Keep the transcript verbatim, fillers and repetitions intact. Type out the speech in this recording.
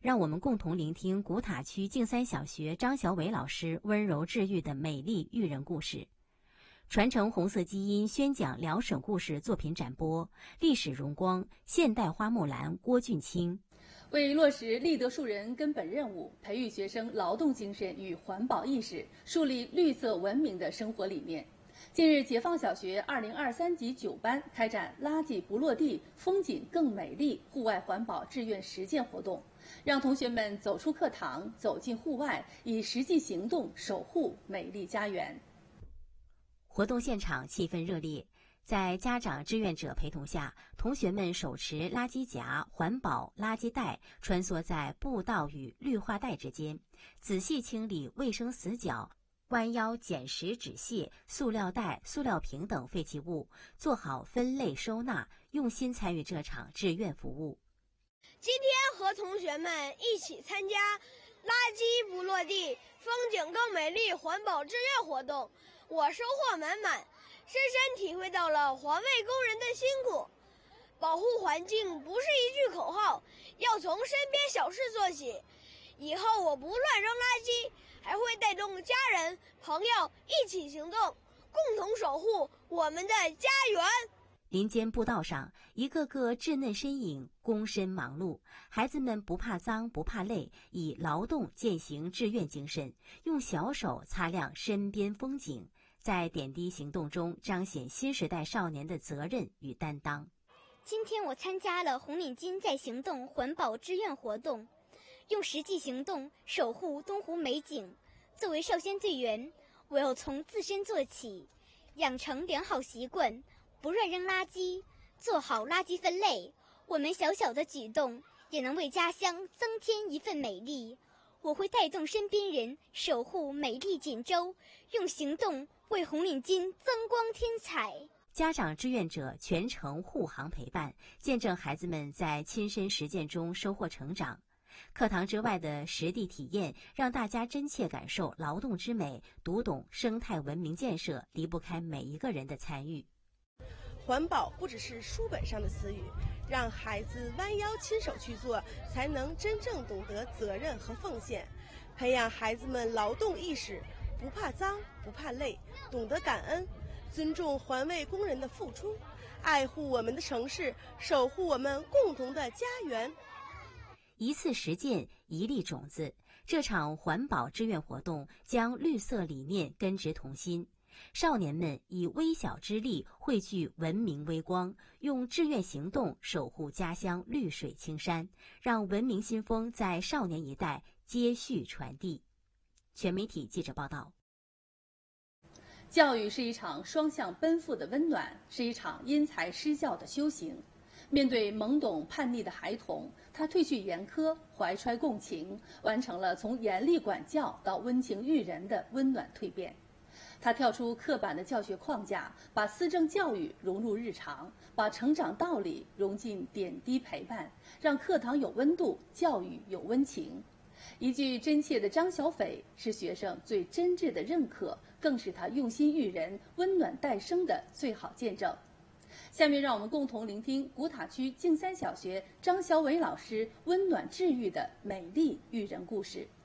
让我们共同聆听古塔区静三小学张小伟老师温柔治愈的美丽育人故事。传承红色基因，宣讲辽省故事作品展播，历史荣光，现代花木兰郭俊清。 为落实立德树人根本任务，培育学生劳动精神与环保意识，树立绿色文明的生活理念。近日，解放小学二零二三级九班开展垃圾不落地，风景更美丽户外环保志愿实践活动，让同学们走出课堂，走进户外，以实际行动守护美丽家园。 活动现场气氛热烈，在家长志愿者陪同下，同学们手持垃圾夹、环保垃圾袋，穿梭在步道与绿化带之间，仔细清理卫生死角，弯腰捡拾纸屑、塑料袋、塑料瓶等废弃物，做好分类收纳，用心参与这场志愿服务。 今天和同学们一起参加垃圾不落地，风景更美丽环保志愿活动，我收获满满，深深体会到了环卫工人的辛苦。保护环境不是一句口号，要从身边小事做起。以后我不乱扔垃圾，还会带动家人、朋友一起行动，共同守护我们的家园。 林间步道上，一个个稚嫩身影躬身忙碌，孩子们不怕脏不怕累，以劳动践行志愿精神，用小手擦亮身边风景，在点滴行动中彰显新时代少年的责任与担当。 今天我参加了红领巾在行动环保志愿活动，用实际行动守护东湖美景。作为少先队员，我要从自身做起，养成良好习惯，不乱扔垃圾，做好垃圾分类。我们小小的举动也能为家乡增添一份美丽。我会带动身边人守护美丽锦州，用行动为红领巾增光添彩。 家长志愿者全程护航陪伴，见证孩子们在亲身实践中收获成长。课堂之外的实地体验，让大家真切感受劳动之美，读懂生态文明建设离不开每一个人的参与。 环保不只是书本上的词语，让孩子弯腰亲手去做，才能真正懂得责任和奉献，培养孩子们劳动意识，不怕脏不怕累，懂得感恩，尊重环卫工人的付出，爱护我们的城市，守护我们共同的家园。 一次实践，一粒种子。这场环保志愿活动将绿色理念根植童心，少年们以微小之力汇聚文明微光，用志愿行动守护家乡绿水青山，让文明新风在少年一代接续传递。全媒体记者报道。 教育是一场双向奔赴的温暖，是一场因材施教的修行。面对懵懂叛逆的孩童，他褪去严苛，怀揣共情，完成了从严厉管教到温情育人的温暖蜕变。他跳出刻板的教学框架，把思政教育融入日常，把成长道理融进点滴陪伴，让课堂有温度，教育有温情。一句真切的张小斐，是学生最真挚的认可，更是他用心育人、温暖待生的最好见证。下面让我们共同聆听古塔区静三小学张小伟老师温暖治愈的美丽育人故事。